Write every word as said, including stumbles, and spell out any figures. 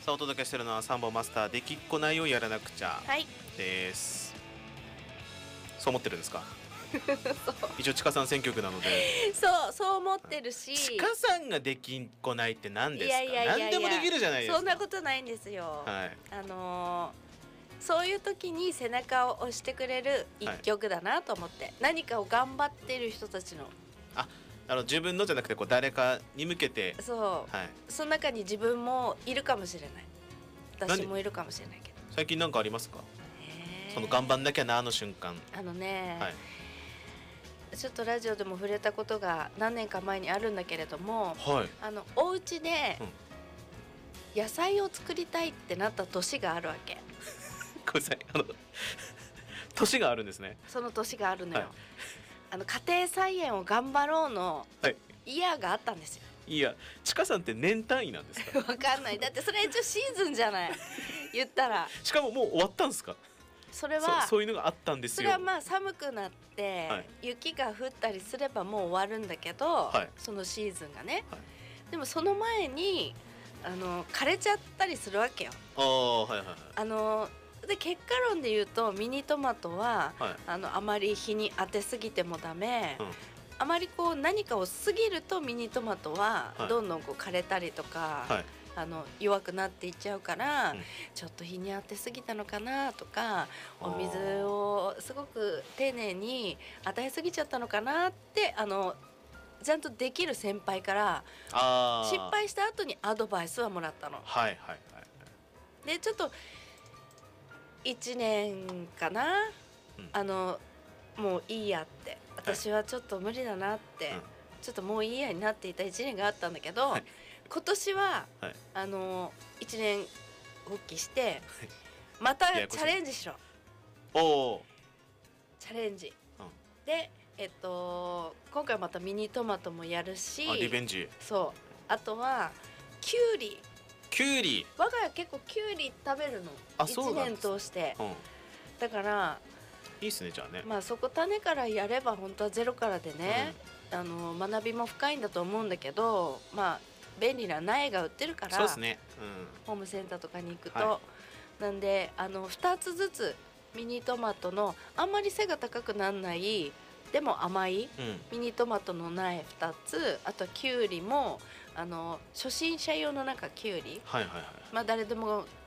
さあお届けしているのはサンボマスターできっこないをやらなくちゃはいです。そう思ってるんですか？ そう一応ちかさん選曲なのでそうそう思ってるし、 ちかさんができっこないって何ですか？ いやいやいやいや何でもできるじゃないですか。 そんなことないんですよ、 はい、 あのー、そういう時に背中を押してくれる一曲だなと思って、はい、何かを頑張ってる人たちのああの自分のじゃなくてこう誰かに向けて、 そう、はい、その中に自分もいるかもしれない、私もいるかもしれないけど。 最近なんかありますか？その頑張んなきゃなあの瞬間。 あのね、 はい、 ちょっとラジオでも触れたことが何年か前にあるんだけれども、 はい、 あのお家で野菜を作りたいってなった年があるわけごめんなさい、あの年があるんですね。 その年があるのよ、はい、あの家庭菜園を頑張ろうのイヤーがあったんですよ。 いや、ちかさんって年単位なんですか？ わかんない。だってそれ一応シーズンじゃない言ったら。 しかももう終わったんですか？ それはそ, そういうのがあったんですよ。 それはまあ寒くなって、はい、雪が降ったりすればもう終わるんだけど、はい、そのシーズンがね、はい、でもその前にあの枯れちゃったりするわけよ。 あ、はいはいはい、 あので結果論で言うとミニトマトは、はい、あのあまり日に当てすぎてもダメ、うん、あまりこう何かを過ぎるとミニトマトはどんどんこう枯れたりとか、はい、あの弱くなっていっちゃうから、うん、ちょっと日に当てすぎたのかなとか、お水をすごく丁寧に与えすぎちゃったのかなってあのちゃんとできる先輩から失敗した後にアドバイスはもらったの。 はいはいはい、 でちょっといちねんかな、うん、あのもういいやって、私はちょっと無理だなって、うん、ちょっともういいやになっていたいちねんがあったんだけど、はい、今年は、はい、あのいちねん復帰して、はい、またチャレンジしろ。 おチャレンジ、うん、で、えっと、今回またミニトマトもやるし、 あリベンジ、 そう、あとはキュウリキュウリ、 我が家結構キュウリ食べるの、いちねん通して、うん、だからいいっすね。じゃあね、 まあ、そこ種からやれば本当はゼロからでね、うん、あの学びも深いんだと思うんだけど、まあ便利な苗が売ってるから、 そうですね、うん、 ホームセンターとかに行くと、はい、なんであのふたつずつミニトマトのあんまり背が高くならないでも甘い、うん、ミニトマトの苗ふたつ、あとキュウリもあの初心者用のなんかキュウリ、 はいはいはい、 まあ、誰でも